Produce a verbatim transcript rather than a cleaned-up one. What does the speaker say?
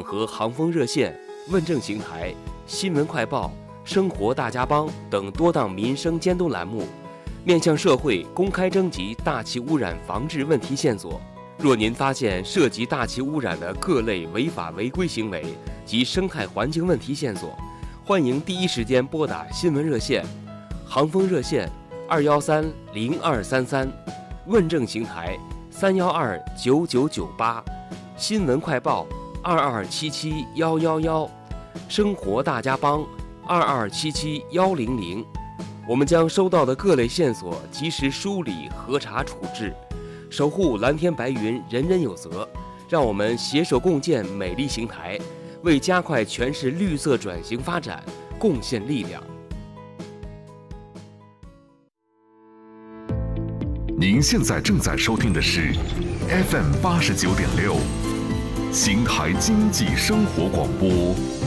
合航风热线、问政行台、新闻快报、生活大家帮等多档民生监督栏目，面向社会公开征集大气污染防治问题线索。若您发现涉及大气污染的各类违法违规行为及生态环境问题线索，欢迎第一时间拨打新闻热线、航风热线二幺三零二三三、问政行台三幺二九九九八、新闻快报二二七七幺幺幺、生活大家帮二二七七幺零零。我们将收到的各类线索及时梳理、核查、处置。守护蓝天白云，人人有责。让我们携手共建美丽邢台，为加快全市绿色转型发展贡献力量。 您现在正在收听的是 F M 八十九点六，邢台经济生活广播。